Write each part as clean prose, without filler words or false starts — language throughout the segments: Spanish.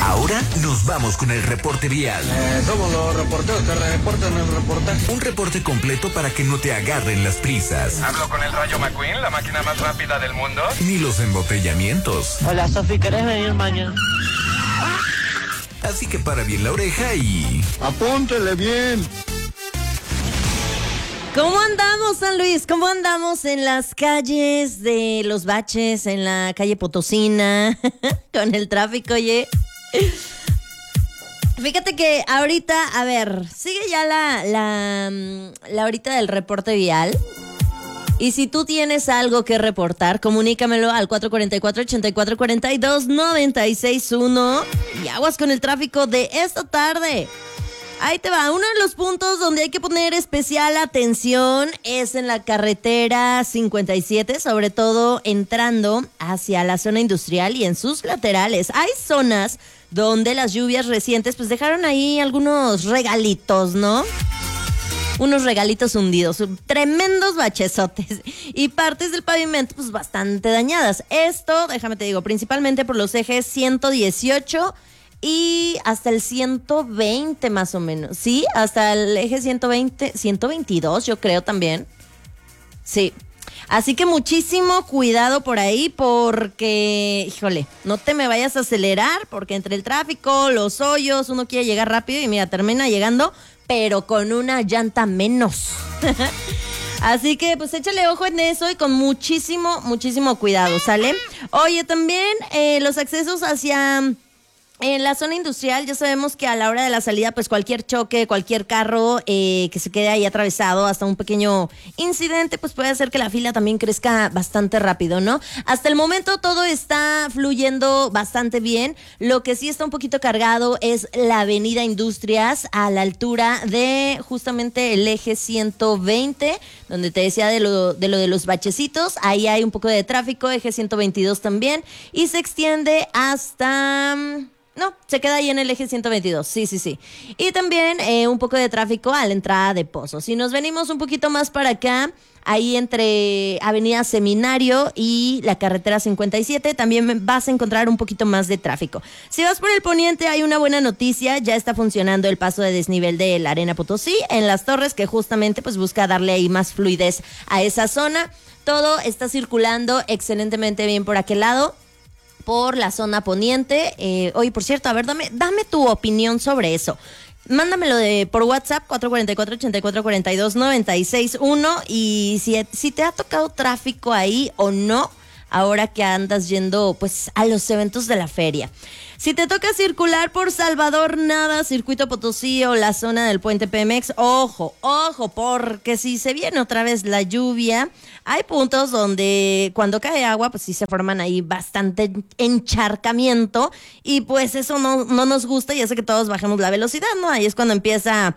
Ahora nos vamos con el reporte vial. Somos los reporteros que reportan el reportaje. Un reporte completo para que no te agarren las prisas. ¿Hablo con el Rayo McQueen, la máquina más rápida del mundo? Ni los embotellamientos. Hola, Sofi, ¿querés venir mañana? Así que para bien la oreja y... Apúntele bien. ¿Cómo andamos, San Luis? ¿Cómo andamos en las calles de Los Baches, en la calle Potosina, con el tráfico, oye? Fíjate que ahorita, a ver, sigue ya la horita del reporte vial. Y si tú tienes algo que reportar, comunícamelo al 444-8442-961. Y aguas con el tráfico de esta tarde. Ahí te va, uno de los puntos donde hay que poner especial atención es en la carretera 57, sobre todo entrando hacia la zona industrial y en sus laterales. Hay zonas donde las lluvias recientes pues dejaron ahí algunos regalitos, ¿no? Unos regalitos hundidos, tremendos bachesotes y partes del pavimento pues bastante dañadas. Esto, déjame te digo, principalmente por los ejes 118 y hasta el 120 más o menos, ¿sí? Hasta el eje 120, 122 yo creo también, sí. Así que muchísimo cuidado por ahí porque, híjole, no te me vayas a acelerar porque entre el tráfico, los hoyos, uno quiere llegar rápido y mira, termina llegando, pero con una llanta menos. Así que pues échale ojo en eso y con muchísimo cuidado, ¿sale? Oye, también los accesos hacia... En la zona industrial ya sabemos que a la hora de la salida, pues cualquier choque, cualquier carro que se quede ahí atravesado, hasta un pequeño incidente, pues puede hacer que la fila también crezca bastante rápido, ¿no? Hasta el momento todo está fluyendo bastante bien. Lo que sí está un poquito cargado es la avenida Industrias a la altura de justamente el eje 120, donde te decía de lo de los bachecitos. Ahí hay un poco de tráfico, eje 122 también, y se extiende hasta... No, se queda ahí en el eje 122, sí. Y también un poco de tráfico a la entrada de Pozo. Si nos venimos un poquito más para acá, ahí entre Avenida Seminario y la carretera 57, también vas a encontrar un poquito más de tráfico. Si vas por el poniente, hay una buena noticia, ya está funcionando el paso de desnivel de la Arena Potosí en Las Torres, que justamente pues busca darle ahí más fluidez a esa zona. Todo está circulando excelentemente bien por aquel lado, por la zona poniente. Oye, por cierto, a ver, dame tu opinión sobre eso. Mándamelo por WhatsApp, 444-8442-961, y si te ha tocado tráfico ahí o no, ahora que andas yendo pues a los eventos de la feria. Si te toca circular por Salvador Nava, Circuito Potosí o la zona del Puente Pemex, ojo, porque si se viene otra vez la lluvia, hay puntos donde cuando cae agua, pues sí se forman ahí bastante encharcamiento y pues eso no nos gusta y hace que todos bajemos la velocidad, ¿no? Ahí es cuando empieza...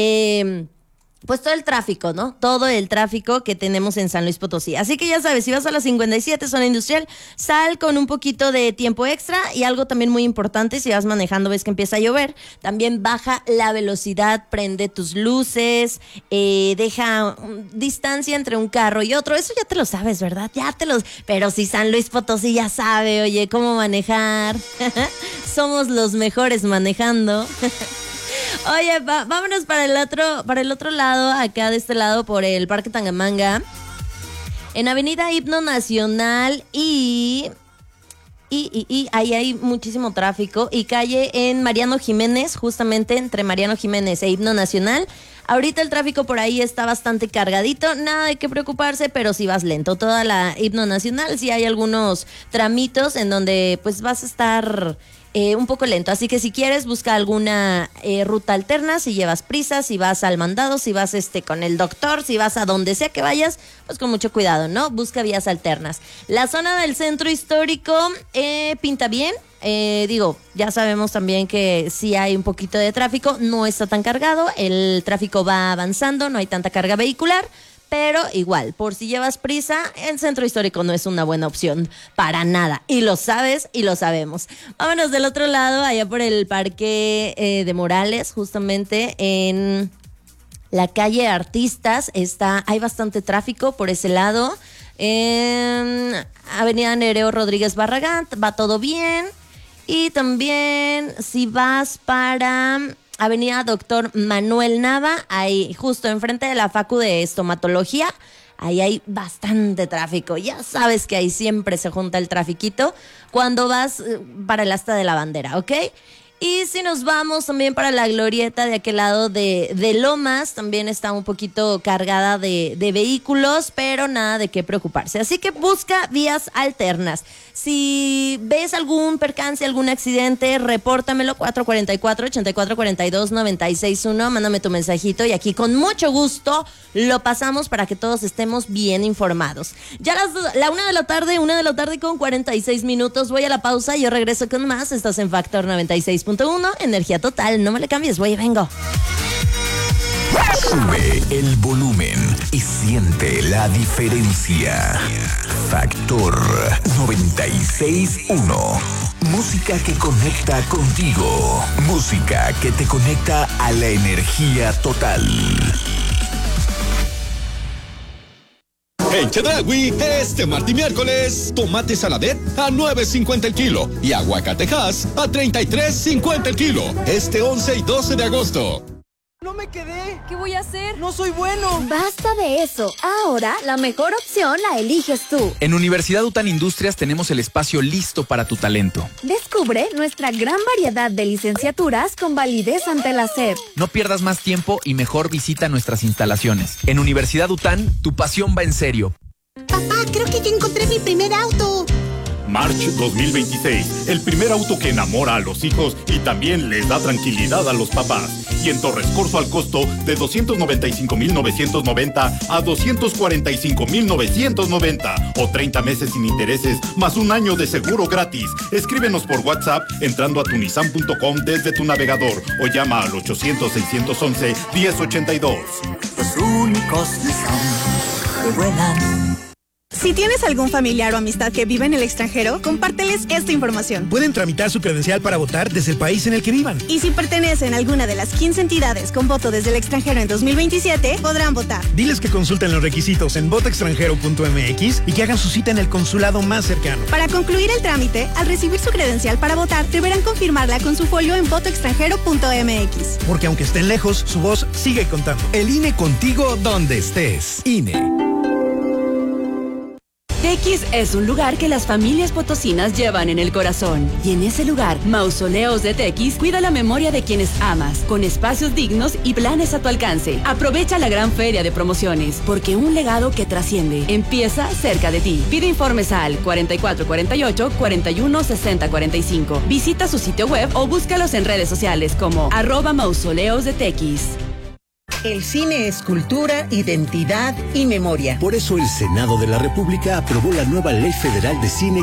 pues todo el tráfico, ¿no? Todo el tráfico que tenemos en San Luis Potosí. Así que ya sabes, si vas a la 57, zona industrial, sal con un poquito de tiempo extra. Y algo también muy importante, si vas manejando, ves que empieza a llover, también baja la velocidad, prende tus luces, deja distancia entre un carro y otro. Eso ya te lo sabes, ¿verdad? Pero si San Luis Potosí ya sabe, oye, cómo manejar. Somos los mejores manejando. Oye, vámonos para el otro lado, acá de este lado por el Parque Tangamanga, en Avenida Himno Nacional y ahí hay muchísimo tráfico y calle en Mariano Jiménez, justamente entre Mariano Jiménez e Himno Nacional. Ahorita el tráfico por ahí está bastante cargadito, nada de qué preocuparse, pero si vas lento. Toda la Himno Nacional, sí hay algunos tramitos en donde pues vas a estar... un poco lento, así que si quieres busca alguna ruta alterna, si llevas prisa, si vas al mandado, si vas con el doctor, si vas a donde sea que vayas, pues con mucho cuidado, ¿no? Busca vías alternas. La zona del centro histórico pinta bien, ya sabemos también que sí hay un poquito de tráfico, no está tan cargado, el tráfico va avanzando, no hay tanta carga vehicular, pero igual, por si llevas prisa, el centro histórico no es una buena opción para nada. Y lo sabes y lo sabemos. Vámonos del otro lado, allá por el Parque de Morales, justamente en la calle Artistas. Hay bastante tráfico por ese lado. Avenida Nereo Rodríguez Barragán, va todo bien. Y también si vas para Avenida Doctor Manuel Nava, ahí justo enfrente de la Facu de Estomatología, ahí hay bastante tráfico. Ya sabes que ahí siempre se junta el trafiquito cuando vas para el asta de la bandera, ¿ok? Y si nos vamos también para la glorieta de aquel lado de Lomas, también está un poquito cargada de vehículos, pero nada de qué preocuparse. Así que busca vías alternas. Si ves algún percance, algún accidente, repórtamelo 444-8442-961, mándame tu mensajito y aquí con mucho gusto lo pasamos para que todos estemos bien informados. Ya la 1 de la tarde con 46 minutos, voy a la pausa y yo regreso con más. Estás en Factor 96.1, energía total, no me le cambies, voy y vengo. Sube el volumen y siente la diferencia. Factor 96.1. Música que conecta contigo. Música que te conecta a la energía total. En Chedraui, este martes y miércoles, tomate saladet a $9.50 el kilo y aguacatejas a $33.50 el kilo. Este 11 y 12 de agosto. No me quedé. ¿Qué voy a hacer? No soy bueno. Basta de eso. Ahora la mejor opción la eliges tú. En Universidad UTAN Industrias tenemos el espacio listo para tu talento. Descubre nuestra gran variedad de licenciaturas con validez ante la SEP. No pierdas más tiempo y mejor visita nuestras instalaciones. En Universidad UTAN, tu pasión va en serio. Papá, creo que ya encontré mi primer auto. March 2026, el primer auto que enamora a los hijos y también les da tranquilidad a los papás. Y en Torres Corso al costo de $295,990 a $245,990 o 30 meses sin intereses más un año de seguro gratis. Escríbenos por WhatsApp entrando a tunisan.com desde tu navegador o llama al 800-611-1082. Los únicos Nissan que vuelan. Si tienes algún familiar o amistad que vive en el extranjero, compárteles esta información. Pueden tramitar su credencial para votar desde el país en el que vivan. Y si pertenecen a alguna de las 15 entidades con voto desde el extranjero en 2027, podrán votar. Diles que consulten los requisitos en votoextranjero.mx y que hagan su cita en el consulado más cercano. Para concluir el trámite, al recibir su credencial para votar, deberán confirmarla con su folio en votoextranjero.mx. Porque aunque estén lejos, su voz sigue contando. El INE contigo donde estés. INE. Tequis es un lugar que las familias potosinas llevan en el corazón. Y en ese lugar, Mausoleos de Tequis cuida la memoria de quienes amas, con espacios dignos y planes a tu alcance. Aprovecha la gran feria de promociones, porque un legado que trasciende empieza cerca de ti. Pide informes al 4448-416045. Visita su sitio web o búscalos en redes sociales como @Mausoleos de Tequis. El cine es cultura, identidad y memoria. Por eso el Senado de la República aprobó la nueva Ley Federal de Cine